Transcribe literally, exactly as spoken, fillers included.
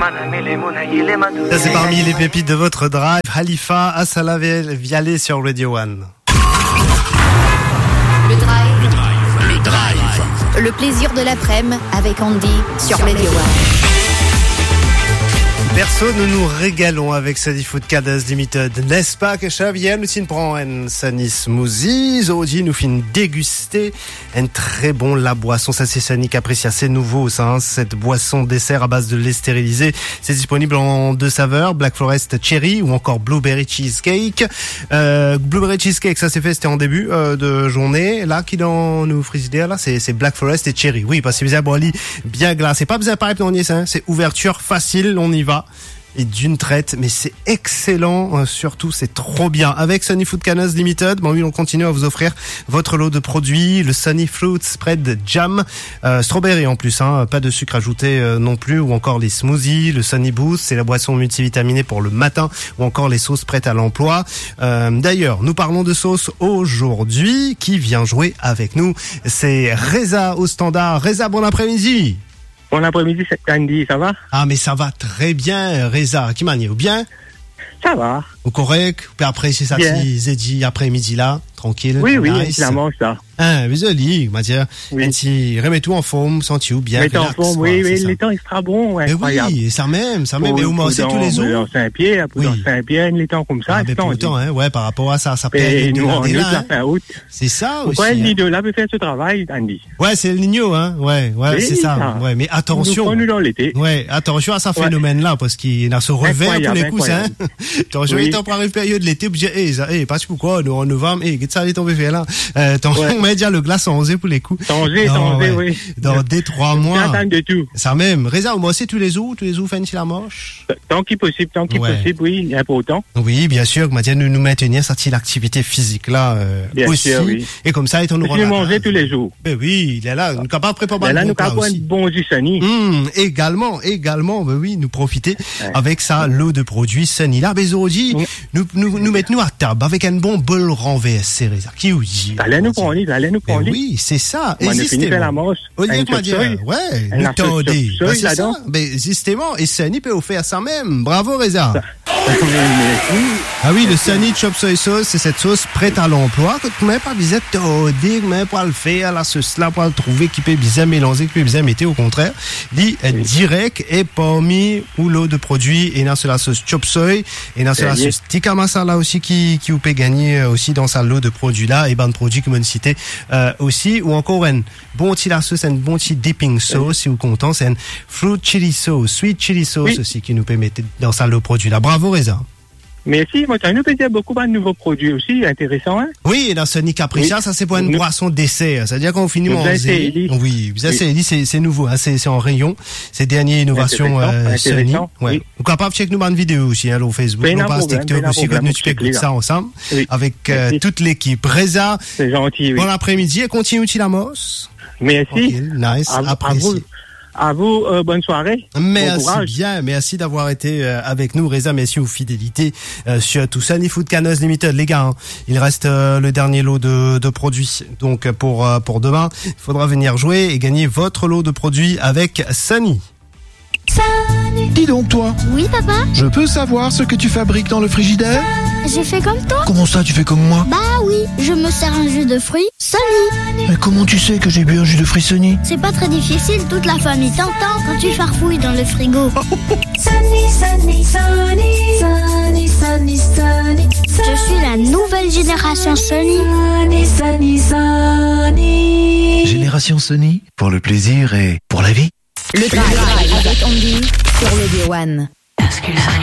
Ça c'est parmi les pépites de votre drive. Khalifa, Assala Vialé sur Radio One. Le drive. Le drive. Le drive. Le plaisir de l'après-midi avec Andy sur Radio One. Perso, nous nous régalons avec Sunny Food Cadence Limited. N'est-ce pas que Xavier nous s'y prend un Sunny Smoothie. Aujourd'hui, nous finissons déguster un très bon la boisson. Ça, c'est Sunny qui apprécie assez nouveau, ça, hein. Cette boisson dessert à base de lait stérilisé. C'est disponible en deux saveurs, Black Forest Cherry ou encore Blueberry Cheesecake. Euh, Blueberry Cheesecake, ça s'est fait, c'était en début euh, de journée. Là, qui dans nous frigidaires, là, c'est, c'est Black Forest et Cherry. Oui, parce que c'est bien bien glacé. Pas besoin de pareil, on y est, ça, hein. C'est ouverture facile, on y va. Et d'une traite, mais c'est excellent, euh, surtout c'est trop bien. Avec Sunny Food Cadence Limited, bon oui, on continue à vous offrir votre lot de produits, le Sunny Fruit Spread Jam, euh, strawberry en plus, hein, pas de sucre ajouté euh, non plus, ou encore les smoothies, le Sunny Boost, c'est la boisson multivitaminée pour le matin, ou encore les sauces prêtes à l'emploi. Euh, d'ailleurs, nous parlons de sauce aujourd'hui, qui vient jouer avec nous, c'est Reza au standard. Reza, bon après-midi. Bon après-midi, c'est Andy, ça va? Ah, mais ça va très bien, Reza. Qui manière ou bien? Ça va. Au correct? Puis après, c'est ça, si Zedi, après-midi là, tranquille. Oui, oui, nice. évidemment, ça. Ah, désolé, ma dire. Oui. Si, remets-tout en forme, senti-vous bien. Remets-tout en forme, oui, oui, les temps, il sera bon, incroyable. Oui, ça même, ça même, mais au moins, c'est tous les jours. Dans Saint-Pierre, pour dans Saint-Pierre, les temps comme ça. Ah, mais pourtant, hein, ouais, par rapport à ça, ça peut être nous, on est la fin août. C'est ça aussi. Pourquoi le Nido là peut faire ce travail, Andy? Ouais, c'est le Nino, hein, ouais, ouais, c'est ça. Ouais, mais attention. Nous dans l'été. Ouais, attention à ce phénomène-là, parce qu'il a ce revers tous les coups, hein. Attention, il est en première période de l'été, puis eh, eh, parce que pourquoi, nous, en novembre, eh, qu'est-ce que ça allait tomber faire là? Euh, attention, on met déjà le glace en pour les coups. Tanger, tanger, oui. Dans des trois mois. De tout. Ça même. Réserve, moi aussi, tous les jours, tous les jours, fancy la moche. Tant qu'il possible, tant qu'il ouais. possible, oui, important. Oui, bien sûr, Madia, nous nous maintenir cette l'activité physique là, euh, bien aussi. Sûr, oui. Et comme ça, étant nous relâche. manger tous les jours. Ben oui, il est là, nous capable de préparer là, nous capable de bon jus Sunny. Hum, également, également, ben oui, nous profiter ouais. avec ça, l'eau de produits Sunny. Là, ben aujourd'hui, oui. nous, nous, nous mettons nous à table avec un bon bol renversé, Réserve. Qui vous dit? Allez nous prendre, allez nous prendre. Oui, c'est ça. On a fini faire la manche. Olivier Madia, ouais, nous tendez. Ben, c'est ça. Ben, justement, et Sunny peut vous faire ça même. Bravo, Reza. Ah oui, le Sunny Chop Soy Sauce, c'est cette sauce prête à l'emploi. Que tu mets pas besoin de tendez, mais pour le faire, la sauce là, pour le trouver, qui peut bien mélanger, qui peut bien mettre, au contraire. Dit, oui. direct, et parmi ou l'eau de produits, et dans la sauce Chop Soy, et dans la sauce Tikka Masala aussi, qui, qui vous peut gagner aussi dans sa lot de produits là, et ben de produits comme on cité, euh, aussi, ou encore un bon petit la sauce, un bon petit dipping sauce, si vous content, c'est un fruit chili sauce, sweet chili sauce oui. aussi, qui nous peut mettre dans sa lot de produits là. Bravo, Reza. Merci, moi, tu nous peut dire beaucoup de nouveaux produits aussi, intéressants, hein? Oui, et dans Sunny Capricia, oui. ça, c'est pour une nous, boisson dessert. C'est-à-dire qu'on finit manger. Oui, ça, oui. c'est, c'est, c'est nouveau, hein, c'est, c'est en rayon. C'est dernière innovation, euh, Sunny. Ouais. Oui. Vous capable de checker nous une vidéo aussi, hein, sur Facebook, non pas TikTok aussi, que nous tu peux ça ensemble. Oui. Avec, euh, toute l'équipe. Reza. C'est gentil, oui. Bon après-midi, et continue-tu la mosse? Merci. Okay, nice, à, apprécié. À vous, euh, bonne soirée. Merci bon bien, merci d'avoir été euh, avec nous, Reza, merci aux fidélités euh, sur tout Sunny Food Cadence Limited, les gars. Hein, il reste euh, le dernier lot de, de produits, donc pour euh, pour demain, il faudra venir jouer et gagner votre lot de produits avec Sunny. Sunny. Dis donc toi. Oui papa. Je peux savoir ce que tu fabriques dans le frigidaire? J'ai fait comme toi. Comment ça, tu fais comme moi? Bah oui, je me sers un jus de fruits Sunny. Mais comment tu sais que j'ai bu un jus de fruits Sunny? C'est pas très difficile, toute la famille t'entend quand tu farfouilles dans le frigo. Sunny, Sunny, Sunny, Sunny, Sunny, Sunny. Je suis la nouvelle génération Sunny. Sunny, Sunny, Sunny. Génération Sunny, pour le plaisir et pour la vie. Le drive avec Andy sur Radio One. Excusez-moi.